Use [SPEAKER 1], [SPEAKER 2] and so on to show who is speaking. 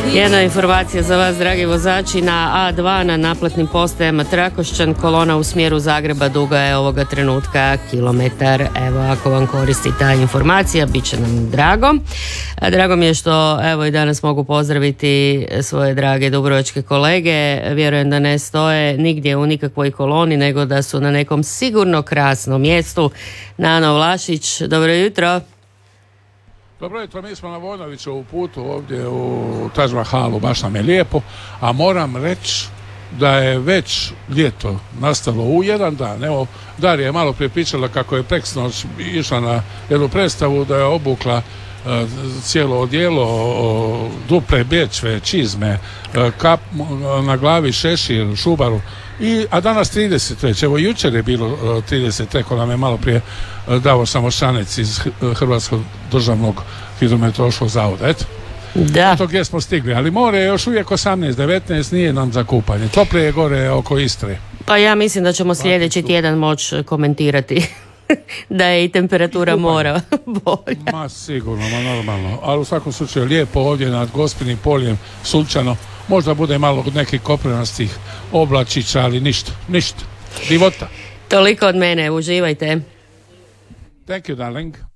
[SPEAKER 1] Jedna informacija za vas, dragi vozači, na A2 na naplatnim postajama Trakošćan, kolona u smjeru Zagreba duga je ovoga trenutka kilometar. Evo, ako vam koristi ta informacija, bit će nam drago. Drago mi je što evo i danas mogu pozdraviti svoje drage dubrovačke kolege. Vjerujem da ne stoje nigdje u nikakvoj koloni, nego da su na nekom sigurno krasnom mjestu. Nano Vlašić, dobro jutro.
[SPEAKER 2] Dobro jutro, mi smo na Vojnovićevu putu ovdje u Taj Mahalu, baš nam je lijepo, a moram reći da je već ljeto nastalo u jedan dan. Evo, Darija je malo prije pričala kako je preksnoć išla na jednu predstavu, da je obukla cijelo odijelo, duple bječve, čizme, kap na glavi, šešir, šubaru. A danas 30 već, evo jučer je bilo 30, rekao nam je malo prije Davor Samošanec iz Hrvatskog državnog hidrometeorološkog zavoda. Eto,
[SPEAKER 1] da.
[SPEAKER 2] To gdje smo stigli, ali more je još uvijek 18-19, nije nam za kupanje. Toplije je gore oko Istre.
[SPEAKER 1] Pa ja mislim da ćemo sljedeći tjedan moći komentirati da je i temperatura mora bolja.
[SPEAKER 2] Ma sigurno, normalno. Ali u svakom slučaju lijepo ovdje nad Gospinim poljem, sunčano. Možda bude malo nekih koprenastih oblačića, ali ništa. Divota.
[SPEAKER 1] Toliko od mene, uživajte.
[SPEAKER 2] Thank you, darling.